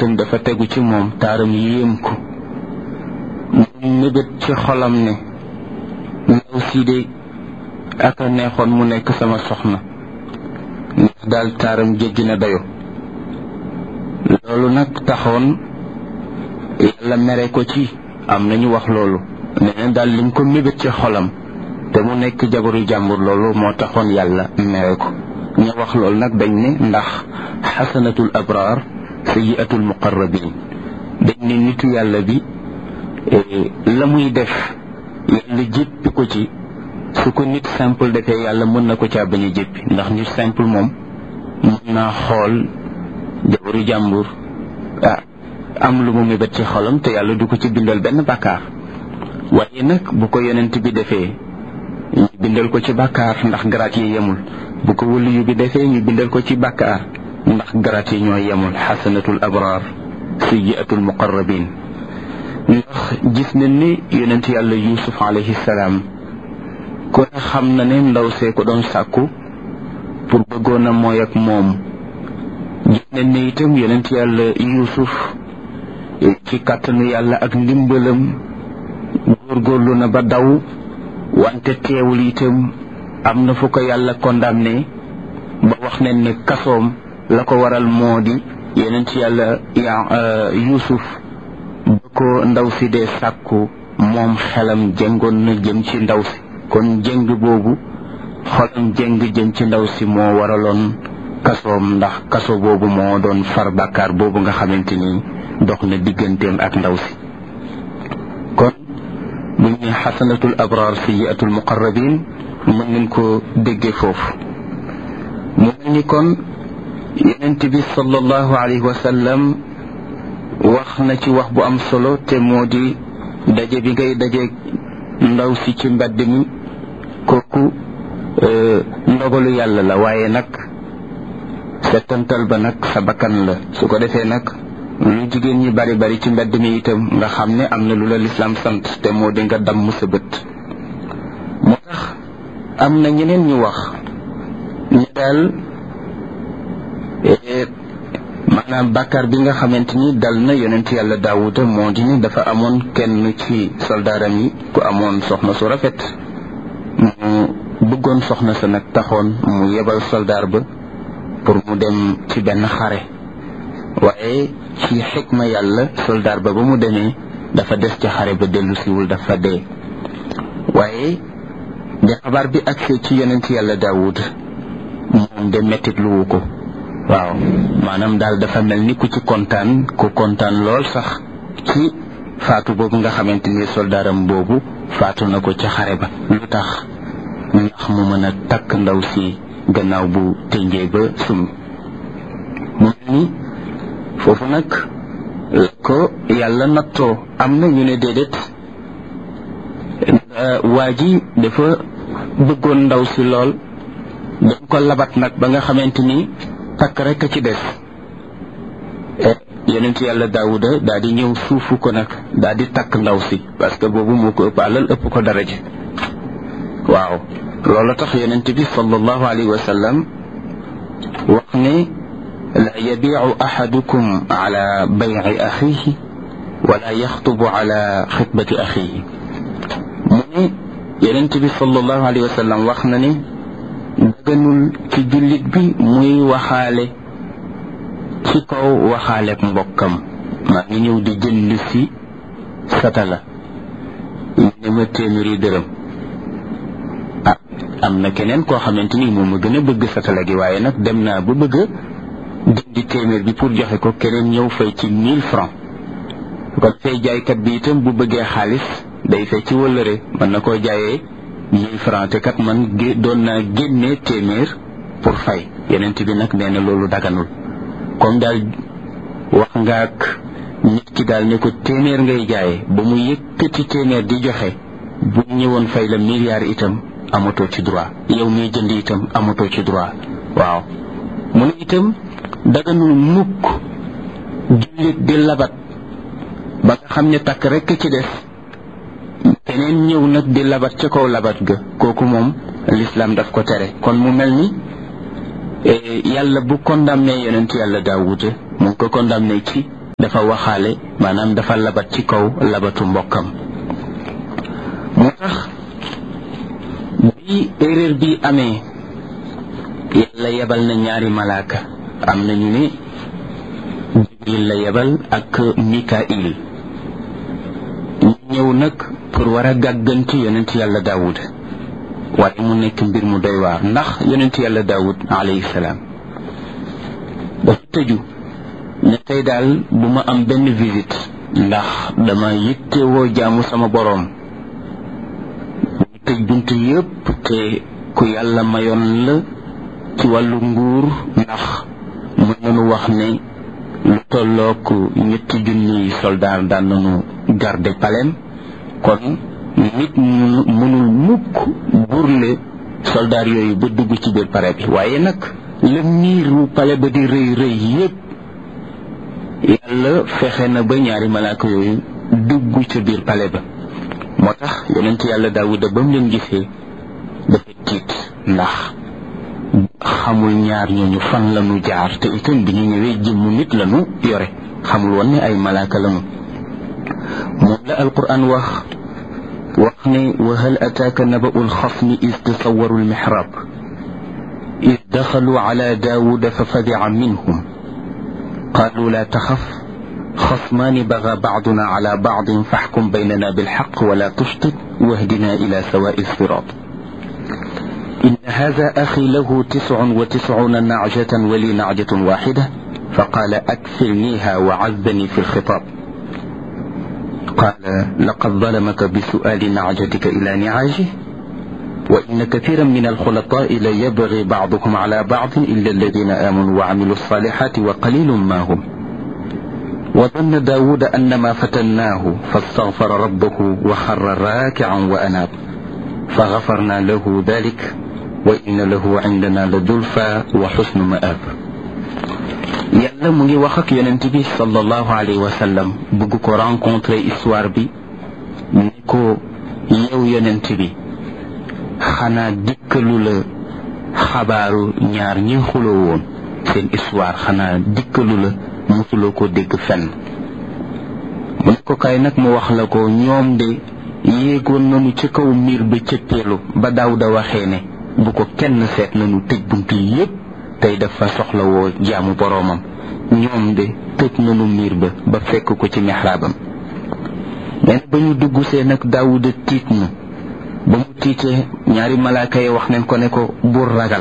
bëtam dafa tegu ci moom taaram yéem ko mu mébét ci xolam ne ndaw si de ak a neexoon mu nekk sama soxna ndax daal taaram jéggi na dayo loolu nag taxoon yàlla mere ko ci am nañu wax loolu neneen daal lim ko mébét ci xolam te mu nekk jabaru jàmbur loolu moo taxoon yàlla mere ko ñu wax loolu nag dañ ne ndax xasanatul abraar sayyiatul muqarrabin dañ ne nitu yàlla bi la muy def yàlla jéppi ko ci su ko nit simple defee yàlla mën na ko caa bañ a jéppi ndax nit simple moom mën naa xool jabaru jàmbur am lu mu mébét ci xolam te yàlla du ko ci bindal benn bàkkaar waaye nag bu ko yonent bi defee ñu bindal ko ci bàkkaar ndax garaat yi yemul bu ko waliyu bi defee ñu bindal ko ci bàkkaar ndax garaat yi ñoo yemul xasanatul abraar sayyiatul muqarrabin ndax gis nañ ni yonent yàlla yusuf alayhi salaam ko ne xam na ne ndaw see ko doon sàkku pour bëggoon a mooy ak moom gis nañ ne itam yonent yàlla yusuf ci kàttanu yàlla ak ndimbalam góorgóorlu na ba daw wante teewul itam am na fu ko yàlla condamné ba wax nañ ne kasoom la ko waral moo di yonent yàlla yusuf ba ko ndaw si dee sàkku moom xelam jëngoon na jëm ci ndaw si kon jëng boobu xolam jëng jëm ci ndaw si moo waraloon kasoom ndax kaso boobu moo doon far bàkkaar boobu nga xamante ni dox na digganteem ak ndaw si kon bu ñu xasanatul abraar sayyiatul muqarrabin mën nañ ko déggee foofu mu mel ni kon yonent bi sallallahu alayhi wa sallam wax na ci wax bu am solo te moo di daje bi ngay daje ndaw si ci mbedd mi kooku ndogalu yàlla la waaye nag settantal ba nag sa bakkan la su ko defee nag lu jigéen ñi bari bari ci mbedd mi itam nga xam ne am na lu la lislaam sant te moo di nga damm sa bët moo tax am na ñeneen ñu wax ñu daal maanaam bàkkaar bi nga xamante ni dal na yonent yàlla daawuda moo di ni dafa amoon kenn ci soldaaram yi ku amoon soxna su rafet mu bëggoon soxna sa nag taxoon mu yebal soldaar ba pour mu dem ci benn xare waaye ci xikma yàlla soldaar ba mu demee dafa des ci xare ba dellu siwul dafa dee waaye bi xabaar bi agsee ci yonent yàlla daawud moom de mettit luwu ko waaw maanaam daal dafa mel ni ku ci kontaan lool sax ci faatu boobu nga xamante ni soldaaram boobu faatu na ko ci xare ba lu tax ndax mu mën a takk ndaw si gannaaw bu tënjee ba sum mu ni foofu nag ko yàlla nattoo am na ñu ne déedéet waa ji dafa bëggoon ndaw si lool dañ ko labat nag ba nga xamante ni takk rek a ci des yonent yàlla daawuda daal di ñëw suufu ko nag daal di takk ndaw si parce que boobu moo ko ëpp alal ëpp ko daraja waaw loolu tax yonent bi sallallahu alayhi wa sallam wax ne la yabiicu axadukum ala bayci axiihi wala yaxtubu ala xitbati axiihi mu ne yonent bi sallallahu alayhi wa sallam wax na ne daganul ci jullit bi muy waxaale ci kaw waxaaleek mbokkam maa ngi ñëw di jënd si satala ne ma téeméeri dërëm am na keneen koo xamante ni moom ma gën a bëgg satala gi waaye nag dem naa ba bëgg a dindi téeméer bi pour joxe ko keneen ñëw fay ci 1000 francs kon fay jaaykat bi itam bu bëggee xaalis day fay ci wëllëre mën na koo jaayee 1000 francs te kat man doon naa génnee téeméer pour fay yonent bi nag nee na loolu daganul comme daal wax nga ak nit ki daal ne ko téeméer ngay jaayee ba mu yëkkati téeméer di joxe bu ñëwoon fay la milliard itam amatoo ci droit yow miy jënd itam amatoo ci droit waaw mu ne itam daganul mukk jullit di labat ba nga xam ne takk rekk ci des keneen ñëw nag di labat ca kaw labat ga kooku moom l'islam daf ko tere kon mu mel ni yàlla bu condamné yonent yàlla daawuda mu ngi ko condamné ci dafa waxaale maanaam dafa labat ci kaw labatu mbokkam. moo tax bi erreur bi amee yàlla yebal na ñaari malaaka, am na ñu ne Jibril la yebal ak Mikail. ñu ñëw nag pour war a gàgganti yonent yàlla Daawud, waaye mu nekk mbir mu doy waar ndax yonent yàlla Daawud alayhi salaam dafa tëju ne tey daal bu ma am benn visite ndax dama yittewoo jaamu sama boroom. ñu tëj bunt yépp te ku yàlla mayoon la ci wàllu nguur, ndax mën nañu wax ne lu tollook 3,000 soldat daan nañu garde palem. kon nit mënul mukk burle soldat yooyu ba dugg ci biir pale bi. waaye nag la miiru pale ba di rëy rëy yépp yàlla fexe na ba ñaari malaaka yooyu dugg ca biir pale ba. moo tax yonent yàlla Daawuda ba mu leen gisee dafa tiit ndax xamul ñaar ñooñu fan lañu jaar, te itam bi ñu ñëwee jëmmu nit lañu yore, xamul woon ne ay malaaka lañu. moom la alquran wax ne wa hal ataaka naba'u alxasmi iz tasawwaru almihrab iz daxalu ala daawuda fa fadi'a minhum qaalu laa taxaf xasmaani bagaa ba'duna ala ba'din faxkum baynana bilxaq wala tushtit wahdina ila sawaa'i siraat إن هذا أخي له 99 نعجة ولي نعجة واحدة فقال أكفلنيها وعزني في الخطاب قال لقد ظلمك بسؤال نعجتك إلى نعاجه وإن كثيرا من الخلطاء ليبغي بعضكم على بعض إلا الذين آمنوا وعملوا الصالحات وقليل ما هم وظن داود أنما فتناه فاستغفر ربه وخر راكعا وأناب فغفرنا له ذلك وإن له عندنا لزلفى وحسن مآب. yàlla mu ngi wax ak yonent bi sallallahu alayhi wa sallam bëgg ko rencontrer histoire bi ni ko yow yonent bi xanaa dikkalu la xabaaru ñaar ñi xuloo woon seen histoire, xanaa dikkalu la mosuloo ko dégg fenn. mu ne ko kay nag mu wax la ko, ñoom de yéegoon nañu ci kaw miir ba cëppeelu ba Daawuda waxee ne bu ko kenn seet nañu tëj bunt yépp tey dafa soxla woo jaamu boroomam. ñoom de tëj nañu miir ba fekk ko ci mihraabam. mais ba ñu dugg see nag Daawuda tiit na. ba mu tiitee ñaari malaaka yi wax nañ ko ne ko bul ragal,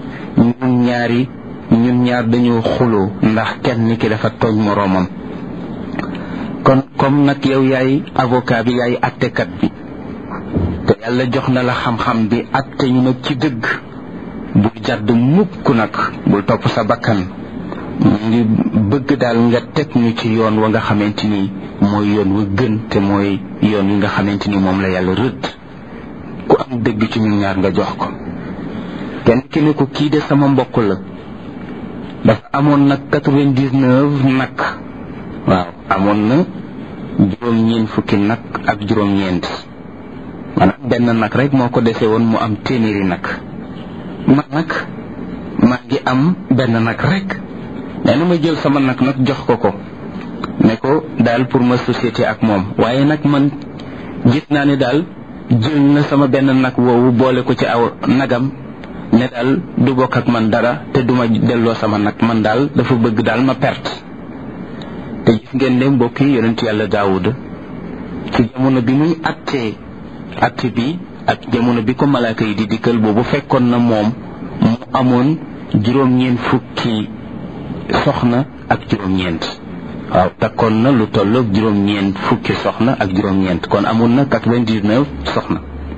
ñun ñaar dañoo xuloo ndax kenn ki dafa tooñ moroomam. kon comme nag yow yaay avocat bi, yaay attekat bi, te yàlla jox na la xam-xam bi atte ñu nag ci dëgg, bul jàdd mukk nag, bul topp sa bakkan. mu ngi bëgg daal nga teg ñu ci yoon wa nga xamante ni mooy yoon wa gën, te mooy yoon wi nga xamante ni moom la yàlla rëdd. ku am dëgg ci ñun ñaar nga jox ko. kenn ki ne ko kii de sama mbokk la, dafa amoon nag 99 nag. waaw, amoon na 49 nag ak 9. maanaam benn nag rek moo ko dese woon mu am 100 nag. man nag maa ngi am benn nag rek. nee na ma jël sama nag jox ko ne ko daal pour ma société ak moom, waaye nag man gis naa ne daal jël na sama benn nag woowu boole ko ci aw nagam, ne daal du bokk ak man dara te duma delloo sama nag, man daal dafa bëgg daal ma perte. te gis ngeen ne mbokk yi yonent yàlla Daawuda ci jamono bi muy atte bi ak jamono bi ko malaaka yi di dikkal, boobu fekkoon na moom mu amoon 49 soxna ak 9. waaw, takkoon na lu tolloog 49 soxna ak 9, kon amoon na 99 soxna.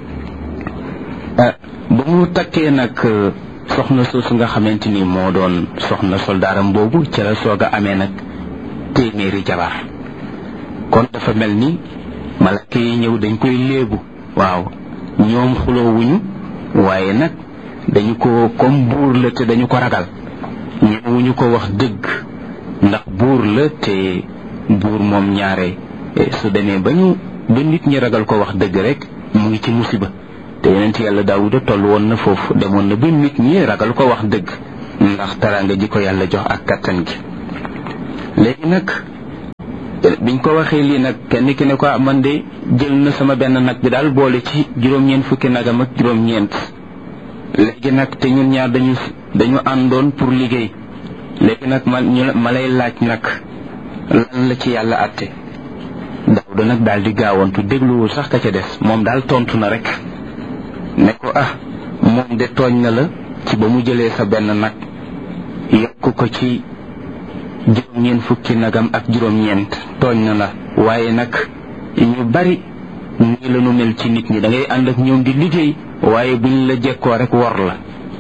ba mu takkee nag soxna soosu nga xamante ni moo doon soxna soldaaram boobu, ca la soog a amee nag 100 jabar. kon dafa mel ni malaaka yi ñëw dañ koy léebu. waaw, ñoom xuloowuñu, waaye nag dañu ko comme buur la te dañu ko ragal, ñëwuñu ko wax dëgg ndax buur la te buur moom ñaare su demee ba nit ñi ragal ko wax dëgg rek mu ngi ci musiba. te yonent yàlla Daawuda toll woon na foofu, demoon na ba nit ñi ragal ko wax dëgg ndax teraanga ji ko yàlla jox ak kattan gi. léegi nag biñ ko waxee lii nag kenn ki ne ko man de jël na sama benn nag bi daal boole ci juróom-ñeent fukki nagam ak juróom-ñeent léegi nag te ñun ñaar dañu àndoon pour liggéey léegi nag ma lay laaj nag lan la ci yàlla àtte. Daawuda nag daal di gaawantu dégluwul sax ka ca des moom daal tontu na rek ne ko moom de tooñ na la ci ba mu jëlee sa benn nag yokk ko ci juróom-ñeent fukki nagam ak juróom-ñeent tooñ na la waaye nag ñu bari nii la nu mel ci nit ñi da ngay ànd ak ñoom di liggéey waaye buñ la jekkoo rek wor la.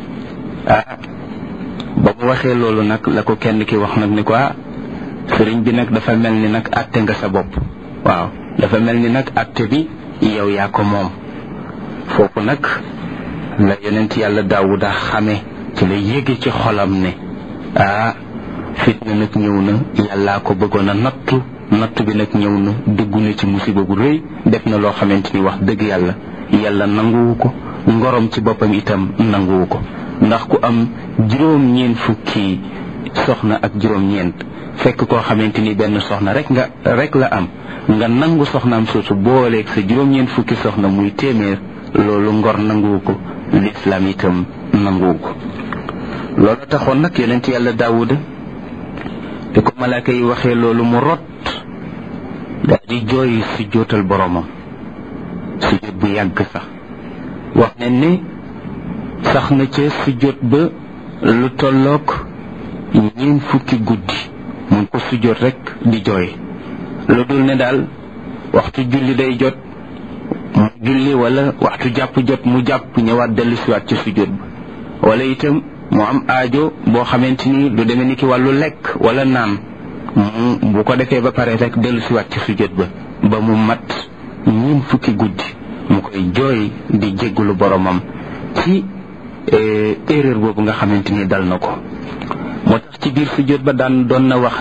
ba mu waxee loolu nag la ko kenn ki wax nag ni ko sëriñ bi nag dafa mel ni nag àtte nga sa bopp. waaw dafa mel ni nag àtte bi yow yaa ko moom. foofu nag la yonent yàlla Daawuda xame ci la yéege ci xolam ne fitna nag ñëw na yàllaa ko bëggoon a nattu bi nag ñëw na dugg na ci musiba gu rëy def na loo xamante ni wax dëgg yàlla nanguwu ko ngorom ci boppam itam nanguwu ko ndax ku am juróom-ñeent fukki soxna ak juróom-ñeent fekk koo xamante ni benn soxna rek la am nga nangu soxnaam soosu booleeg sa juróom-ñeent fukki soxna muy téeméer loolu ngor nanguwu ko lislaam itam nanguwu ko. loolu taxoon nag yonent yàlla Daawuda te ko malaaka yi waxee loolu mu rot daal di jooy si jootal boromam si jot bu yàgg sax wax ne ni sax na ca si jot ba lu tolloog 4 fukki guddi mun ko si jot rek di jooy lu dul ne daal waxtu julli day jot mu julli wala waxtu jàpp jot mu jàpp ñëwaat dellu siwaat ci sujjóot ba wala itam mu am aajo boo xamante ni lu demee ni ki wàllu lekk wala naan bu ko defee ba pare rek dellu siwaat ci sujjóot ba mu mat 4 fukki guddi mu koy jooy di jéggalu boromam ci erreur boobu nga xamante ni dal na ko. moo tax ci biir sujjóot ba doon na wax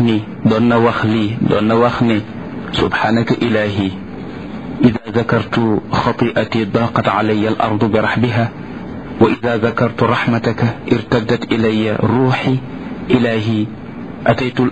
ne subhanaka ilahi ida zakartu xati'ati daqat alayya al ardu bi rahbiha wa ida zakartu rahmataka irtaddat ilayya ruuxi ilahi ataytu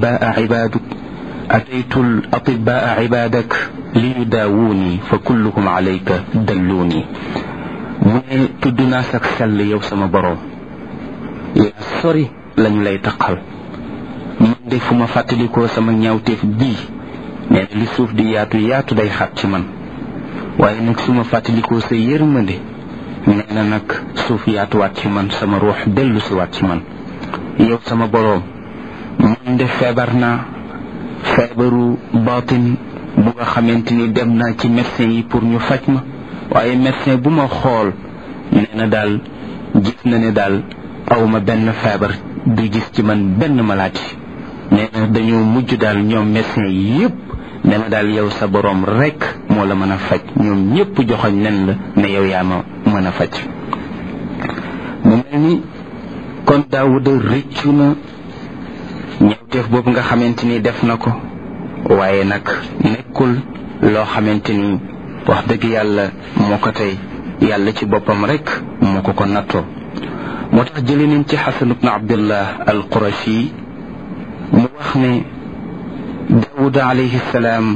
al atibaa ibadak li yudaawuni fa kulluhum alayka dalluuni. mu ne tudd naa sak sell yow sama boroom yaa sori lañu lay taqal man de fu ma fàttalikoo sama ñaawteef bii nee na li suuf di yaatu day xat ci man waaye nag su ma fàttalikoo sa yërmande nee na nag suuf yaatuwaat ci man sama ruux dellu si waat ci man. yow sama boroom man de feebar naa feebaru baatin bu nga xamante ni dem naa ci médecin yi pour ñu faj ma waaye médecin bu ma xool nee na daal gis na ne daal awma benn feebar du gis ci man benn maladie nee na dañoo mujj daal ñoom médecin yi yépp ne ma daal yow sa boroom rekk moo la mën a faj ñoom ñépp joxoñ nen la ne yow yaa ma mën a faj. mu mel ni kon Daawuda rëccu na ñaawteef boobu nga xamante ni def na ko waaye nag nekkul loo xamante ni wax dëgg yàlla moo ko tey yàlla ci boppam rekk moo ko nattoo. moo tax jëlee nañ ci Xasan ibn Abdullah al Qurashi mu wax ne Daawuda alayhi salaam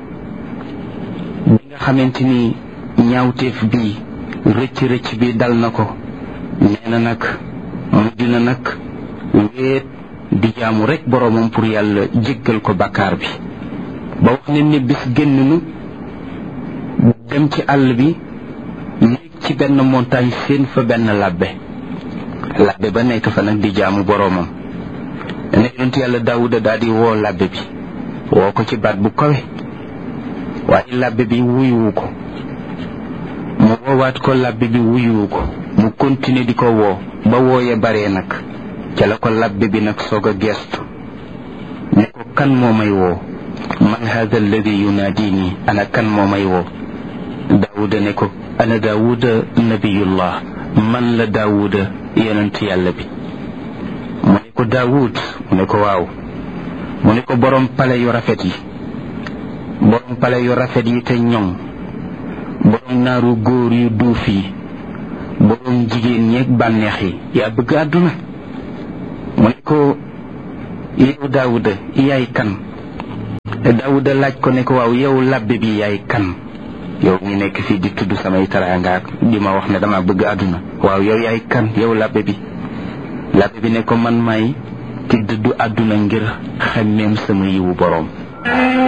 bi nga xamante ni ñaawteef bi rëcc bi dal na ko nee na nag mujj na nag wéet di jaamu rek boroomam pour yàlla jéggal ko bàkkaar bi ba wax ne bis génn nu dem ci àll bi nekk ci benn montagne seen fa benn labbe ba nekk fa nag di jaamu boroomam ne yonent yàlla Daawuda daal di woo labbe bi woo ko ci baat bu kawe waaye labbe bi wuyuwu ko mu woowaat ko labbe bi wuyuwu ko mu continuer di ko woo ba wooye baree nag ca la ko labbe bi nag soog a geestu ne ko kan moo may woo man hada alladi yunaadini ana kan moo may woo Daawuda ne ko ana Daawuda nabiyullah man la Daawuda yonent yàlla bi. mu ne ko Daawud mu ne ko waaw mu ne ko borom pale yu rafet yi te ñoŋ borom naaru góor yu duuf yi borom jigéen ñeeg bànneex yi yaa bëgg àdduna. mu ne ko yow Daawuda yaay kan Daawuda laaj ko ne ko waaw yow labbe bi yaay kan yow mi nekk fii di tudd samay teraanga di ma wax ne dama bëgg àdduna waaw yow yaay kan yow labbe bi ne ko man may ki dëddu àdduna ngir xemmeem sama yiwu boroom